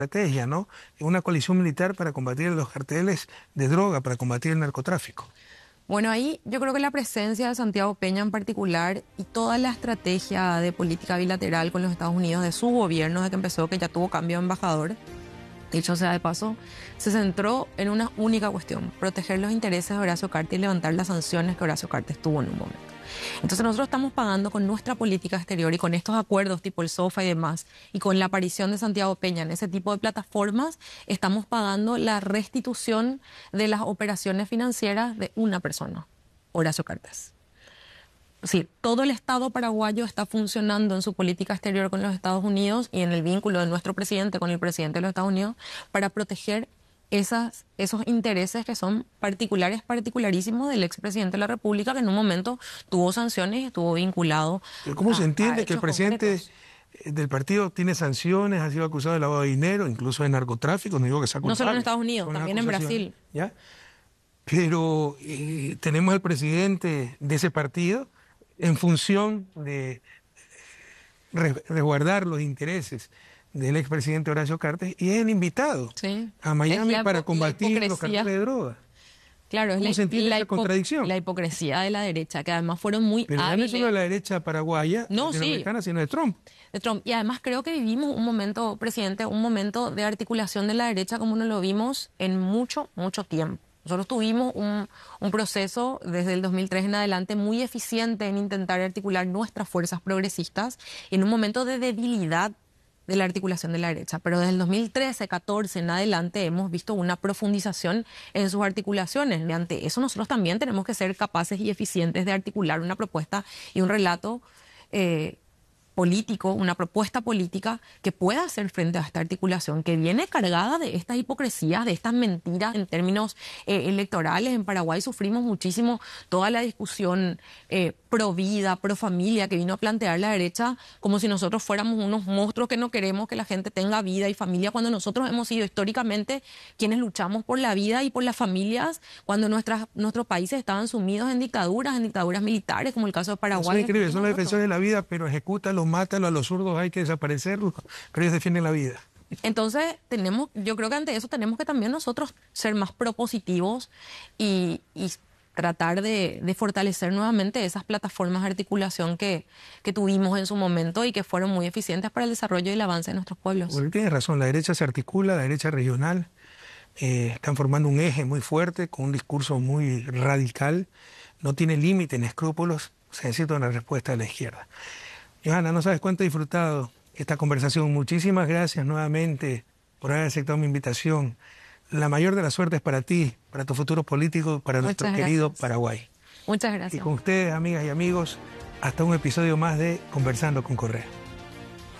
estrategia, ¿no? Una coalición militar para combatir los carteles de droga, para combatir el narcotráfico. Bueno, ahí yo creo que la presencia de Santiago Peña en particular y toda la estrategia de política bilateral con los Estados Unidos de su gobierno, desde que empezó, que ya tuvo cambio de embajador, dicho sea de paso, se centró en una única cuestión: proteger los intereses de Horacio Cartes y levantar las sanciones que Horacio Cartes tuvo en un momento. Entonces nosotros estamos pagando con nuestra política exterior y con estos acuerdos tipo el SOFA y demás, y con la aparición de Santiago Peña en ese tipo de plataformas, estamos pagando la restitución de las operaciones financieras de una persona, Horacio Cartes. Sí, todo el Estado paraguayo está funcionando en su política exterior con los Estados Unidos y en el vínculo de nuestro presidente con el presidente de los Estados Unidos para proteger esos intereses que son particularísimos del expresidente de la República, que en un momento tuvo sanciones y estuvo vinculado. ¿Cómo se entiende que el presidente del partido tiene sanciones, ha sido acusado de lavado de dinero, incluso de narcotráfico? No digo que sea culpable. No solo en Estados Unidos, también en Brasil. ¿Ya? Pero tenemos al presidente de ese partido en función de resguardar los intereses del expresidente Horacio Cartes, y es el invitado a Miami para combatir los carteles de droga. Claro, ¿Cómo se entiende esa contradicción? La hipocresía de la derecha, que además fueron muy Pero hábiles. no es solo de la derecha paraguaya, latinoamericana, sino de Trump. De Trump. Y además creo que vivimos un momento, presidente, un momento de articulación de la derecha como no lo vimos en mucho tiempo. Nosotros tuvimos un proceso desde el 2003 en adelante muy eficiente en intentar articular nuestras fuerzas progresistas en un momento de debilidad de la articulación de la derecha. Pero desde el 2013, 14 en adelante hemos visto una profundización en sus articulaciones. Mediante eso nosotros también tenemos que ser capaces y eficientes de articular una propuesta y un relato político, una propuesta política que pueda hacer frente a esta articulación que viene cargada de estas hipocresías, de estas mentiras en términos electorales. En Paraguay sufrimos muchísimo toda la discusión pro vida, pro familia que vino a plantear la derecha como si nosotros fuéramos unos monstruos que no queremos que la gente tenga vida y familia, cuando nosotros hemos sido históricamente quienes luchamos por la vida y por las familias, cuando nuestros países estaban sumidos en dictaduras militares, como el caso de Paraguay. Son increíbles, son los defensores de la vida, pero ejecútalos, mátalos, a los zurdos hay que desaparecerlos, pero ellos defienden la vida. Entonces yo creo que ante eso tenemos que también nosotros ser más propositivos y tratar de fortalecer nuevamente esas plataformas de articulación que tuvimos en su momento y que fueron muy eficientes para el desarrollo y el avance de nuestros pueblos. Bueno, tienes razón, la derecha se articula, la derecha regional, están formando un eje muy fuerte, con un discurso muy radical, no tiene límite en escrúpulos, se necesita una respuesta de la izquierda. Johanna, no sabes cuánto he disfrutado esta conversación. Muchísimas gracias nuevamente por haber aceptado mi invitación. La mayor de las suertes para ti, para tu futuro político, para nuestro querido Paraguay. Muchas gracias. Y con ustedes, amigas y amigos, hasta un episodio más de Conversando con Correa.